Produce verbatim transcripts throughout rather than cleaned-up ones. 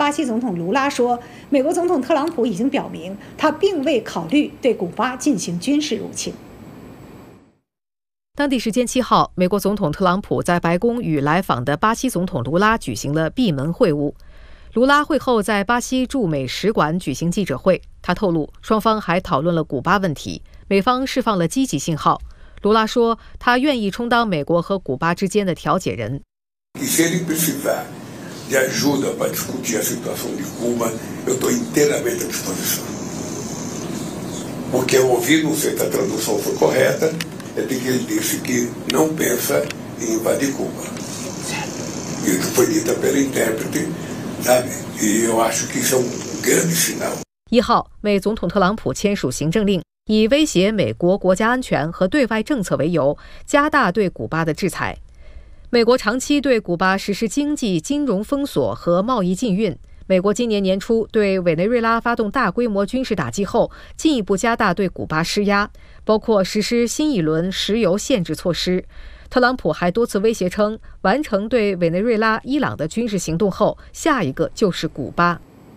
巴西总统卢拉说，美国总统特朗普已经表明，他并未考虑对古巴进行军事入侵。 当地时间七号，美国总统特朗普在白宫与来访的巴西总统卢拉举行了闭门会晤。卢拉会后在巴西驻美使馆举行记者会，他透露，双方还讨论了古巴问题，美方释放了积极信号。卢拉说，他愿意充当美国和古巴之间的调解人。 de ajuda para discutir a situação de Cuba, eu estou inteiramente à disposição. Porque eu ouvi, não sei se a tradução foi correta, é de que ele disse que não pensa em invadir Cuba. Isso foi dito pelo intérprete, sabe? E eu acho que isso é um grande sinal. 一号，美总统特朗普签署行政令，以威胁美国国家安全和对外政策为由，加大对古巴的制裁。美国长期对古巴实施经济、金融封锁和贸易禁运。美国今年年初对委内瑞拉发动大规模军事打击后，进一步加大对古巴施压，包括实施新一轮石油限制措施。特朗普还多次威胁称，完成对委内瑞拉、伊朗的军事行动后，下一个就是古巴。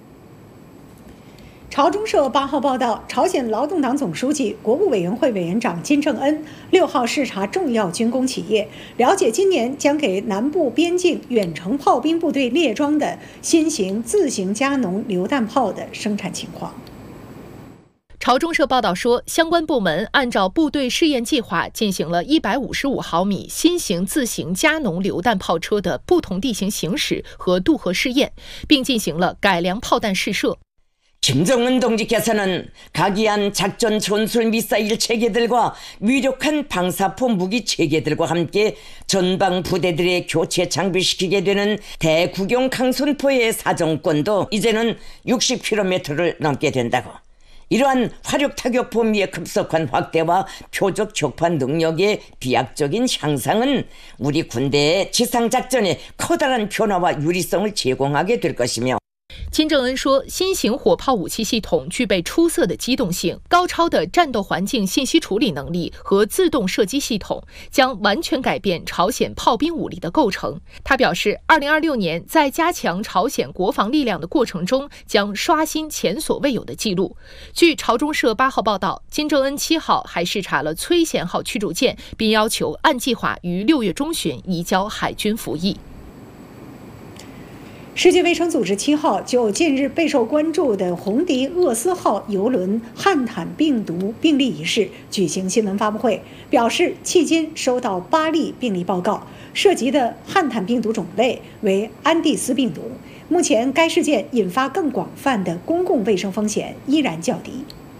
朝中社八号报道，朝鲜劳动党总书记、国务委员会委员长金正恩六号视察重要军工企业，了解今年将给南部边境远程炮兵部队列装的新型自行加农榴弹炮的生产情况。 朝中社报道说，相关部门按照部队试验计划进行了一百五十五毫米新型自行加农榴弹炮车的不同地形行驶和渡河试验，并进行了改良炮弹试射。 김정은 동지께서는 각이한 작전 전술 미사일 체계들과 위력한 방사포 무기 체계들과 함께 전방 부대들의 교체 장비시키게 되는 대구경 강선포의 사정권도 이제는 육십 킬로미터를 넘게 된다고. 이러한 화력 타격 범위의 급속한 확대와 표적 격파 능력의 비약적인 향상은 우리 군대의 지상작전에 커다란 변화와 유리성을 제공하게 될 것이며 金正恩说，新型火炮武器系统具备出色的机动性、高超的战斗环境信息处理能力和自动射击系统，将完全改变朝鲜炮兵武力的构成。他表示，二零二六年在加强朝鲜国防力量的过程中，将刷新前所未有的纪录。据朝中社八号报道，金正恩七号还视察了崔贤号驱逐舰，并要求按计划于六月中旬移交海军服役。 世界卫生组织七号就近日备受关注的红迪厄斯号邮轮汉坦病毒病例一事举行新闻发布会，表示迄今收到八例病例报告，涉及的汉坦病毒种类为安地斯病毒。目前该事件引发更广泛的公共卫生风险依然较低。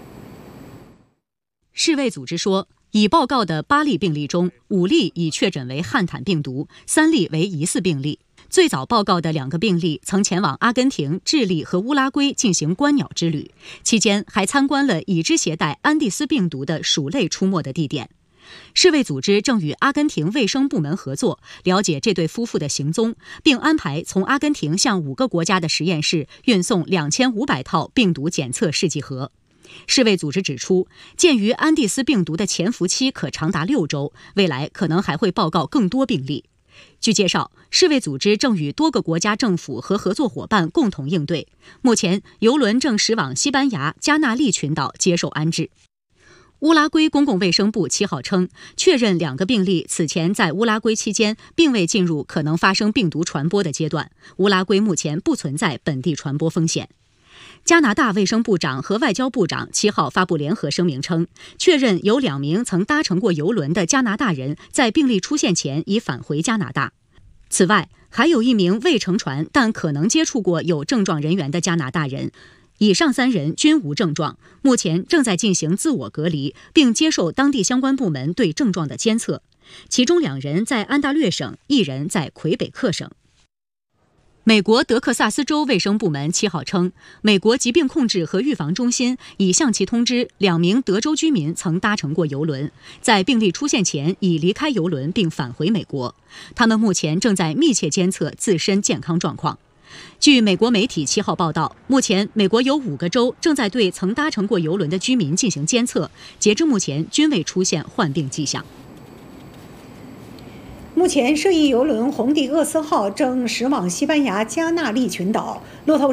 世卫组织说，已报告的八例病例中，五例已确诊为汉坦病毒，三例为疑似病例。最早报告的两个病例曾前往阿根廷、智利和乌拉圭进行观鸟之旅，期间还参观了已知携带安地斯病毒的鼠类出没的地点。世卫组织正与阿根廷卫生部门合作，了解这对夫妇的行踪，并安排从阿根廷向五个国家的实验室运送两千五百套病毒检测试剂盒。世卫组织指出，鉴于安地斯病毒的潜伏期可长达六周，未来可能还会报告更多病例。据介绍，世卫组织正与多个国家政府和合作伙伴共同应对。目前，邮轮正驶往西班牙加纳利群岛接受安置。乌拉圭公共卫生部七号称，确认两个病例此前在乌拉圭期间并未进入可能发生病毒传播的阶段，乌拉圭目前不存在本地传播风险。加拿大卫生部长和外交部长七号发布联合声明称，确认有两名曾搭乘过邮轮的加拿大人在病例出现前已返回加拿大。此外，还有一名未乘船但可能接触过有症状人员的加拿大人，以上三人均无症状，目前正在进行自我隔离，并接受当地相关部门对症状的监测。其中两人在安大略省，一人在魁北克省。美国德克萨斯州卫生部门七号称，美国疾病控制和预防中心已向其通知，两名德州居民曾搭乘过邮轮，在病例出现前已离开邮轮并返回美国。他们目前正在密切监测自身健康状况。据美国媒体七号报道，目前美国有五个州正在对曾搭乘过邮轮的居民进行监测，截至目前均未出现患病迹象。 目前，涉疫邮轮红迪厄斯号正驶往西班牙加纳利群岛。路透